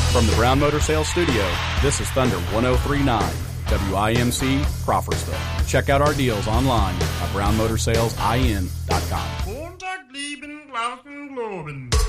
From the Brown Motor Sales Studio, this is Thunder 103.9, WIMC, Crawfordsville. Check out our deals online at brownmotorsalesIN.com. Montag, lieben, glauben, globen.